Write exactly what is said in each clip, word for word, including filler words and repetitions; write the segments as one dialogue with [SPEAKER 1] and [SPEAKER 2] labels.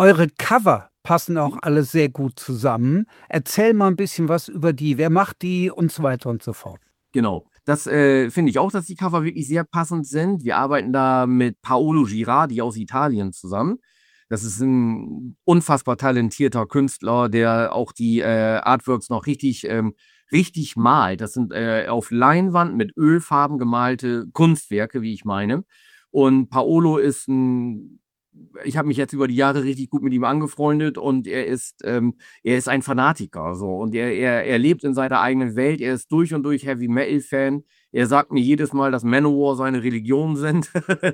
[SPEAKER 1] Eure Cover passen auch alle sehr gut zusammen. Erzähl mal ein bisschen was über die. Wer macht die und so weiter und so fort.
[SPEAKER 2] Genau. Das äh, finde ich auch, dass die Cover wirklich sehr passend sind. Wir arbeiten da mit Paolo Girardi aus Italien zusammen. Das ist ein unfassbar talentierter Künstler, der auch die äh, Artworks noch richtig, ähm, richtig malt. Das sind äh, auf Leinwand mit Ölfarben gemalte Kunstwerke, wie ich meine. Und Paolo ist ein, ich habe mich jetzt über die Jahre richtig gut mit ihm angefreundet und er ist, ähm, er ist ein Fanatiker, so. Und er, er, er lebt in seiner eigenen Welt. Er ist durch und durch Heavy Metal Fan. Er sagt mir jedes Mal, dass Manowar seine Religion sind.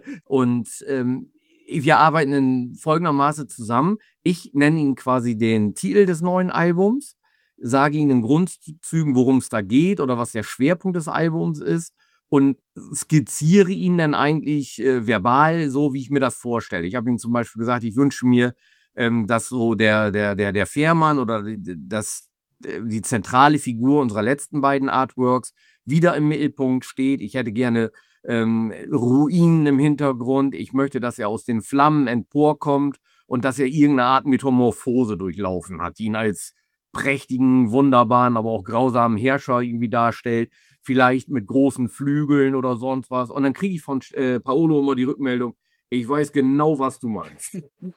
[SPEAKER 2] Und ähm, wir arbeiten in folgendermaßen zusammen. Ich nenne ihn quasi den Titel des neuen Albums, sage ihm in Grundzügen, worum es da geht oder was der Schwerpunkt des Albums ist und skizziere ihn dann eigentlich äh, verbal, so wie ich mir das vorstelle. Ich habe ihm zum Beispiel gesagt, ich wünsche mir, ähm, dass so der, der, der, der Fährmann oder die, das, die zentrale Figur unserer letzten beiden Artworks wieder im Mittelpunkt steht. Ich hätte gerne ähm, Ruinen im Hintergrund. Ich möchte, dass er aus den Flammen emporkommt und dass er irgendeine Art Metamorphose durchlaufen hat, die ihn als prächtigen, wunderbaren, aber auch grausamen Herrscher irgendwie darstellt. Vielleicht mit großen Flügeln oder sonst was. Und dann kriege ich von äh, Paolo immer die Rückmeldung, ich weiß genau, was du meinst.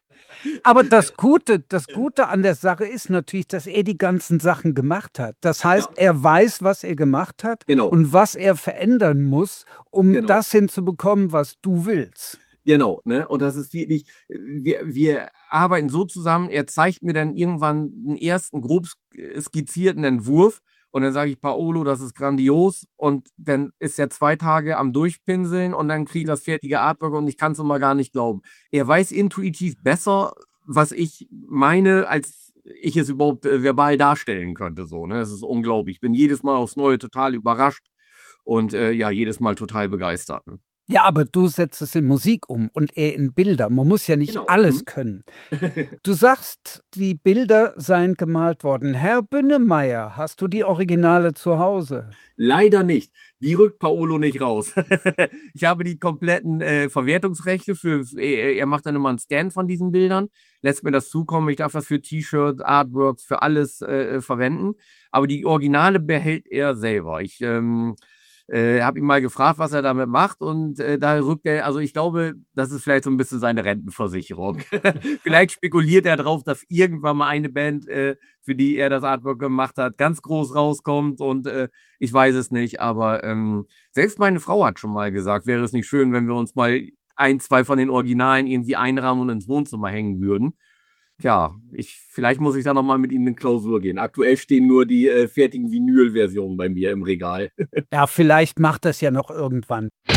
[SPEAKER 1] Aber das Gute das Gute an der Sache ist natürlich, dass er die ganzen Sachen gemacht hat. Das heißt,
[SPEAKER 2] Ja,
[SPEAKER 1] er weiß, was er gemacht hat
[SPEAKER 2] genau,
[SPEAKER 1] und was er verändern muss, um
[SPEAKER 2] genau.
[SPEAKER 1] das hinzubekommen, was du willst.
[SPEAKER 2] Genau, ne? Und das ist wirklich, wir, wir arbeiten so zusammen, er zeigt mir dann irgendwann einen ersten grob skizzierten Entwurf und dann sage ich, Paolo, das ist grandios und dann ist er zwei Tage am Durchpinseln und dann kriege ich das fertige Artwork und ich kann es immer gar nicht glauben. Er weiß intuitiv besser, was ich meine, als ich es überhaupt äh, verbal darstellen könnte, so, ne? Das ist unglaublich. Ich bin jedes Mal aufs Neue total überrascht und äh, ja, jedes Mal total begeistert. Ne?
[SPEAKER 1] Ja, aber du setzt es in Musik um und er in Bilder. Man muss ja nicht
[SPEAKER 2] Genau.
[SPEAKER 1] alles
[SPEAKER 2] Mhm.
[SPEAKER 1] können. Du sagst, die Bilder seien gemalt worden. Herr Bünnemeyer, hast du die Originale zu Hause?
[SPEAKER 2] Leider nicht. Die rückt Paolo nicht raus. Ich habe die kompletten äh, Verwertungsrechte für, er, er macht dann immer einen Scan von diesen Bildern, lässt mir das zukommen. Ich darf das für T-Shirts, Artworks, für alles äh, verwenden. Aber die Originale behält er selber. Ich ähm, äh, habe ihn mal gefragt, was er damit macht und äh, da rückt er, also ich glaube, das ist vielleicht so ein bisschen seine Rentenversicherung. Vielleicht spekuliert er darauf, dass irgendwann mal eine Band, äh, für die er das Artwork gemacht hat, ganz groß rauskommt und äh, ich weiß es nicht, aber ähm, selbst meine Frau hat schon mal gesagt, wäre es nicht schön, wenn wir uns mal ein, zwei von den Originalen irgendwie einrahmen und ins Wohnzimmer hängen würden. Tja, ich, vielleicht muss ich da nochmal mit Ihnen in Klausur gehen. Aktuell stehen nur die äh, fertigen Vinyl-Versionen bei mir im Regal.
[SPEAKER 1] Ja, vielleicht macht das ja noch irgendwann.